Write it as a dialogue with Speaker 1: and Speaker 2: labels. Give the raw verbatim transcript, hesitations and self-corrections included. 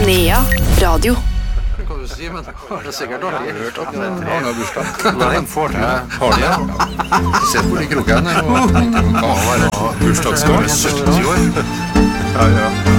Speaker 1: Nea Radio.
Speaker 2: Det kan du si, men det er sikkert artig. Jeg har hørt at han har bursdag.
Speaker 3: Nei, får til har det. Sett på de krokkene og kan være bursdagsgave sytti år.
Speaker 2: Ja, ja.